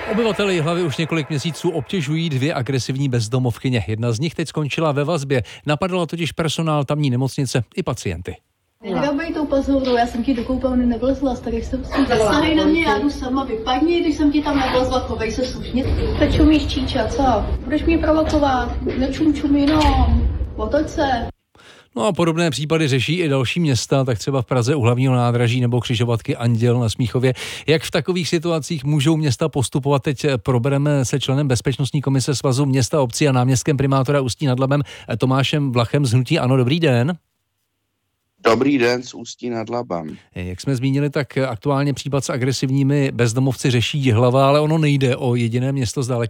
Obyvatele Jihlavy už několik měsíců obtěžují dvě agresivní bezdomovkyně. Jedna z nich teď skončila ve vazbě. Napadala totiž personál tamní nemocnice i pacienty. Negrabej tou pazourou, já jsem ti do koupelny nevlezla, starý jsem si zasahej na mě, já jdu sama, vypadni, když jsem ti tam nevlezla, chovej se slušně. Teď čumíš, číča, co? Budeš mě provokovat, nečum jenom, otoč se. No a podobné případy řeší i další města, tak třeba v Praze u hlavního nádraží nebo křižovatky Anděl na Smíchově. Jak v takových situacích můžou města postupovat? Teď probereme se členem Bezpečnostní komise Svazu města a obcí a náměstkem primátora Ústí nad Labem Tomášem Vlachem z hnutí ANO. Dobrý den. Dobrý den z Ústí nad Labem. Jak jsme zmínili, tak aktuálně případ s agresivními bezdomovci řeší Jihlava, ale ono nejde o jediné město zdaleka.